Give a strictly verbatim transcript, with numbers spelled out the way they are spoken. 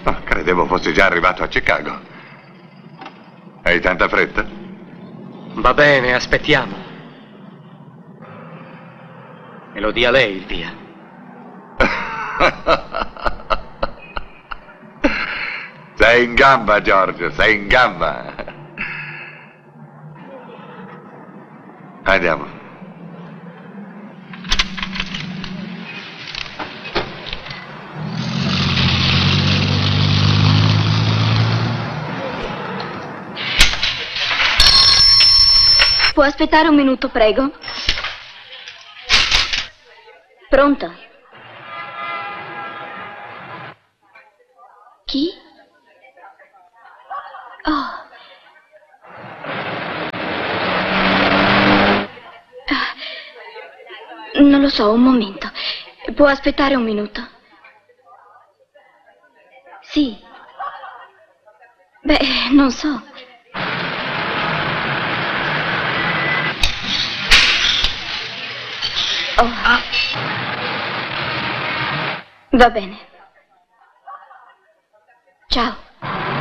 Oh, credevo fossi già arrivato a Chicago. Hai tanta fretta? Va bene, aspettiamo. Me lo dia lei il via. Sei in gamba, Giorgio, sei in gamba. Andiamo. Può aspettare un minuto, prego? Pronto? Chi? Oh. Ah, non lo so, un momento. Può aspettare un minuto? Sì. Beh, non so. Oh. Va bene. Ciao.